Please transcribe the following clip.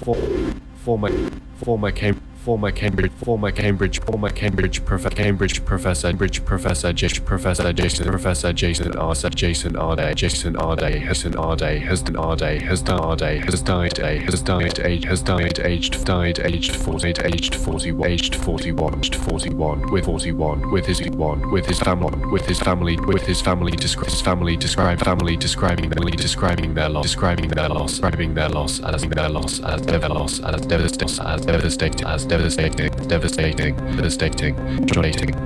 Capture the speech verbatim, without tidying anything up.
for, former former Cam, former Cambridge former Cambridge former Cambridge prof, Cambridge professor Cambridge professor Jason professor Jason professor Jason Arce Jason Arde Jason Arde Jason Arde has done Arde has done Arde has died a has died age has died aged died aged forty aged forty aged forty one aged forty one with forty one with his one with his family with his family with his family describe his family describe family describing family describing their loss describing their loss describing their loss as their loss as their loss as devastating as devastating as devastating devastating devastating devastating